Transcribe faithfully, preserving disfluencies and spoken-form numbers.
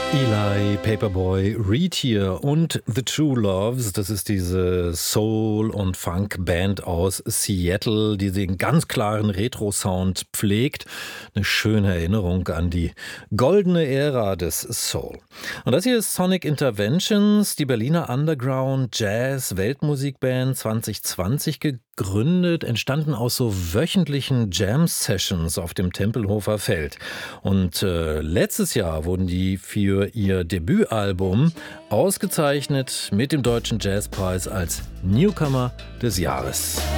Eli, Paperboy, Reed hier und The True Loves. Das ist diese Soul- und Funk-Band aus Seattle, die den ganz klaren Retro-Sound pflegt. Eine schöne Erinnerung an die goldene Ära des Soul. Und das hier ist Sonic Interventions, die Berliner Underground-Jazz-Weltmusikband zwanzig zwanzig gegründet, entstanden aus so wöchentlichen Jam-Sessions auf dem Tempelhofer Feld. Und äh, letztes Jahr wurden die für ihr Debütalbum ausgezeichnet mit dem Deutschen Jazzpreis als Newcomer des Jahres.